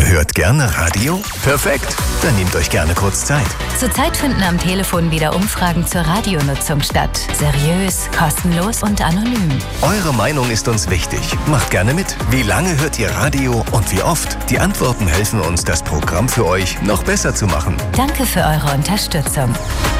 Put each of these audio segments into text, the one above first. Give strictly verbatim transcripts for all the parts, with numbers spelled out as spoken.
Hört gerne Radio? Perfekt, dann nehmt euch gerne kurz Zeit. Zurzeit finden am Telefon wieder Umfragen zur Radionutzung statt. Seriös, kostenlos und anonym. Eure Meinung ist uns wichtig. Macht gerne mit. Wie lange hört ihr Radio und wie oft? Die Antworten helfen uns, das Programm für euch noch besser zu machen. Danke für eure Unterstützung.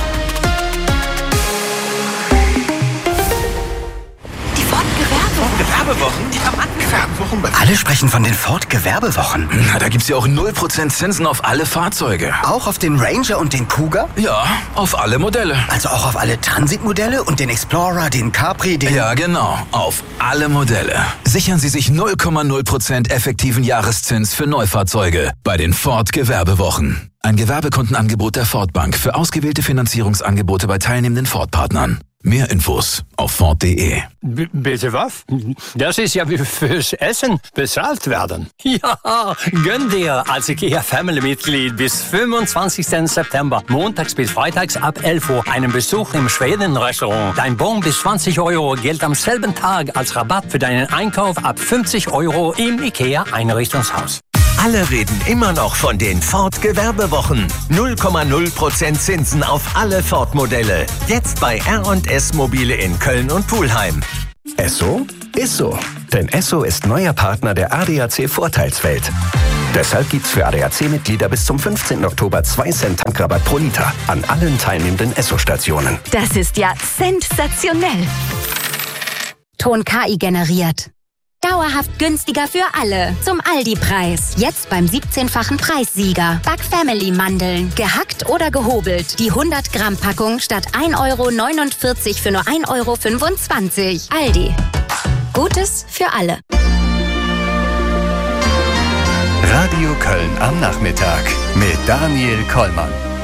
Gewerbewochen? Die haben Gewerbewochen. Alle sprechen von den Ford-Gewerbewochen. Na, da gibt's ja auch null Prozent Zinsen auf alle Fahrzeuge. Auch auf den Ranger und den Cougar? Ja, auf alle Modelle. Also auch auf alle Transit-Modelle und den Explorer, den Capri, den... Ja, genau. Auf alle Modelle. Sichern Sie sich null Komma null Prozent effektiven Jahreszins für Neufahrzeuge bei den Ford-Gewerbewochen. Ein Gewerbekundenangebot der Ford Bank für ausgewählte Finanzierungsangebote bei teilnehmenden Ford-Partnern. Mehr Infos auf Ford punkt de. B- bitte was? Das ist ja wie fürs Essen bezahlt werden. Ja, gönn dir als IKEA Family-Mitglied bis fünfundzwanzigsten September, montags bis freitags ab elf Uhr, einen Besuch im Schweden-Restaurant. Dein Bon bis zwanzig Euro gilt am selben Tag als Rabatt für deinen Einkauf ab fünfzig Euro im IKEA-Einrichtungshaus. Alle reden immer noch von den Ford-Gewerbewochen. null Komma null Prozent Zinsen auf alle Ford-Modelle. Jetzt bei R und S Mobile in Köln und Pulheim. Esso ist so. Denn Esso ist neuer Partner der A D A C Vorteilswelt. Deshalb gibt's für A D A C-Mitglieder bis zum fünfzehnten Oktober zwei Cent Tankrabatt pro Liter an allen teilnehmenden Esso-Stationen. Das ist ja sensationell. Ton K I generiert. Dauerhaft günstiger für alle. Zum Aldi-Preis. Jetzt beim siebzehnfachen Preissieger. Back Family Mandeln. Gehackt oder gehobelt. Die hundert Gramm Packung statt ein Euro neunundvierzig für nur ein Euro fünfundzwanzig. Aldi. Gutes für alle. Radio Köln am Nachmittag mit Daniel Kollmann.